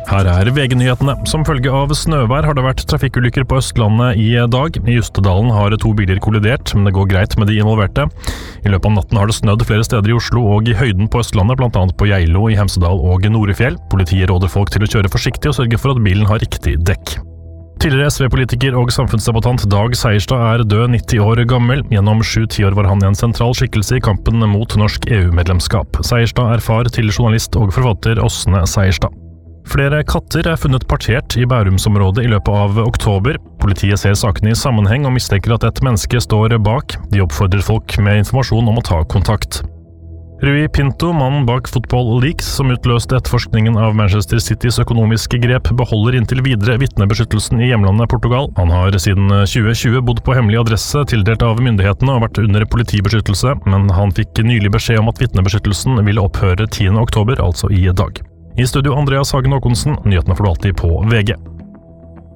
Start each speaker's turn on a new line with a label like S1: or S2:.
S1: Her VG-nyhetene. Som følge av snøvær har det vært trafikkulykker på Østlandet i dag. I Justedalen har 2 biler kollidert, men det går greit med de involverte. I løpet av natten har det snødd flere steder i Oslo og i høyden på Østlandet, blant annet på Geilo, i Hemsedal og Norefjell. Politiet råder folk til å kjøre forsiktig og sørge for at bilen har riktig dekk. Tidligere SV-politiker og samfunnsdebattant Dag Seierstad død 90 år gammel. Gjennom 7 tiår var han en sentral skikkelse i kampen mot norsk EU-medlemskap. Seierstad far til journalist og forfatter Åsne Seierstad. Flere katter funnet partert i Bærumsområdet i løpet av oktober. Politiet ser sakene i sammenheng og mistenker at et menneske står bak. De oppfordrer folk med informasjon om å ta kontakt. Rui Pinto, mannen bak Football Leaks, som utløste etterforskningen av Manchester Citys økonomiske grep, beholder inntil videre vitnebeskyttelsen i hjemlandet Portugal. Han har siden 2020 bodd på hemmelig adresse, tildelt av myndighetene og vært under politibeskyttelse, men han fikk nylig beskjed om at vitnebeskyttelsen ville opphøre 10. oktober, altså i dag. I studio Andreas Hagen Håkonsen, nyhetene får du alltid på VG.